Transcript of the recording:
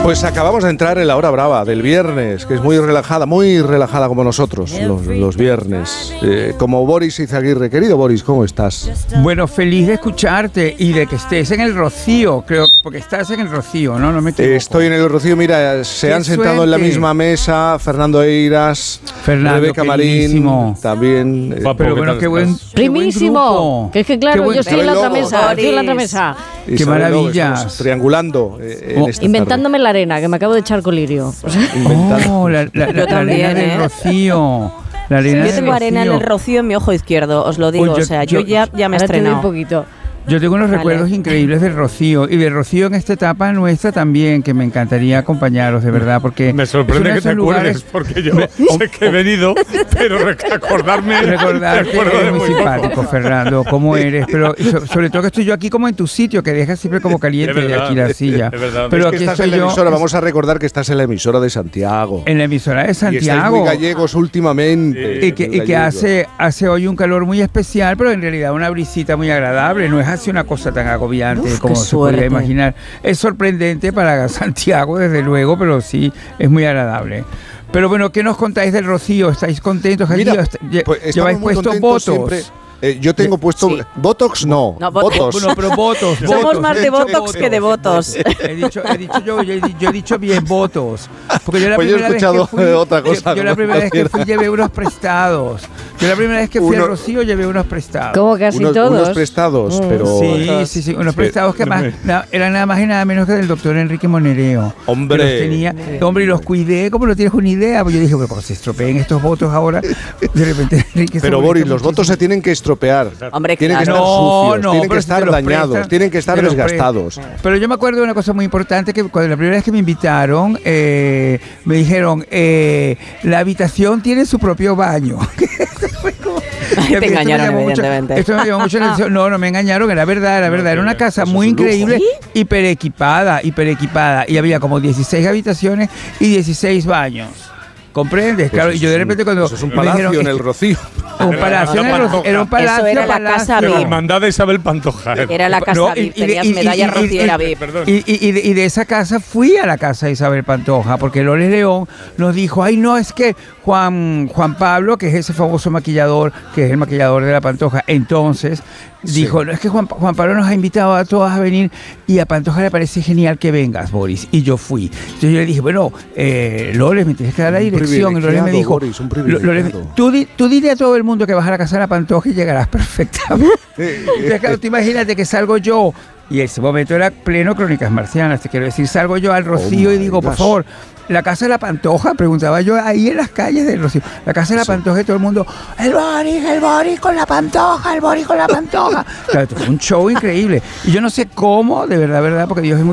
Pues acabamos de entrar en la hora brava del viernes, que es muy relajada como nosotros los viernes. Como Boris Izaguirre. Querido Boris, ¿cómo estás? Bueno, feliz de escucharte y de que estés en el Rocío, creo, porque estás en el Rocío, ¿no? No me equivoco. Estoy en el Rocío, mira, se han sentado en la misma mesa Fernando Eiras, Rebeca Marín, también. Pero bueno, qué buen primísimo. Que es que claro, yo estoy en la otra mesa, Qué maravilla. Triangulando. Inventándome la arena, que me acabo de echar colirio. Yo también, del Rocío. Yo tengo arena en el Rocío en mi ojo izquierdo, os lo digo. Yo ya me he estrenado. Un poquito. Yo tengo unos recuerdos increíbles del Rocío y del Rocío en esta etapa nuestra también, que me encantaría acompañaros, de verdad, porque me sorprende que te acuerdes, porque yo sé que he venido, pero recordarte eres muy simpático, Fernando, cómo eres, pero sobre todo que estoy yo aquí como en tu sitio, que dejas siempre como caliente de aquí la silla. Es verdad. Pero aquí estás en la emisora, vamos a recordar que estás en la emisora de Santiago. En la emisora de Santiago. Y estáis muy gallegos últimamente. Y que hace hoy un calor muy especial, pero en realidad una brisita muy agradable, no es así una cosa tan agobiante como se podría imaginar. Es sorprendente para Santiago, desde luego, pero sí, es muy agradable. Pero bueno, ¿qué nos contáis del Rocío? ¿Estáis contentos? Mira, ¿lleváis puestos votos? Siempre. Yo tengo puesto Botox, no votos. Bueno, pero votos. Somos más de Botox que de votos. Yo he dicho bien votos. Porque yo la pues primera yo he escuchado vez que fui, otra cosa. Yo la primera vez que fui llevé unos prestados. Yo la primera vez que fui al Rocío llevé unos prestados. Como casi todos. Unos prestados, pero... Sí, unos prestados que eran nada más y nada menos que del doctor Enrique Monereo. Hombre. Y los cuidé, como no tienes una idea. Pues yo dije, bueno, cuando se estropeen estos votos ahora, de repente Enrique... Pero Boris, los votos se tienen que estropear. Hombre, tienen que estar sucios, tienen que estar dañados, tienen que estar desgastados. Pero yo me acuerdo de una cosa muy importante, que cuando la primera vez que me invitaron, me dijeron, la habitación tiene su propio baño. Te engañaron, evidentemente. Esto me llamó mucho la atención. No me engañaron, era verdad. Era una casa muy increíble, hiper equipada. Y había como 16 habitaciones y 16 baños. ¿Comprendes? Claro, y yo de repente cuando... Eso es un palacio en el Rocío. Un palacio en el Rocío. Era un palacio. Eso era la casa VIP. La hermandad de Isabel Pantoja. Era la casa VIP, tenías medalla rociera VIP. Y de esa casa fui a la casa de Isabel Pantoja, porque Loles León nos dijo, ay no, es que Juan Pablo, que es ese famoso maquillador, que es el maquillador de la Pantoja, entonces... Dijo, no, es que Juan Pablo nos ha invitado a todas a venir y a Pantoja le parece genial que vengas, Boris. Y yo fui. Entonces yo le dije, bueno, Loles, me tienes que dar la dirección. Y Loles me dijo, Boris, tú dile a todo el mundo que vas a la casa de la Pantoja y llegarás perfectamente. Entonces, claro, tú imagínate que salgo yo, y ese momento era pleno Crónicas Marcianas, te quiero decir, salgo yo al Rocío y digo, por favor, la casa de la Pantoja, preguntaba yo ahí en las calles del Rocío, la casa de la Pantoja, y todo el mundo, el Boris con la Pantoja, Claro, esto fue un show increíble. Y yo no sé cómo, de verdad, porque Dios es muy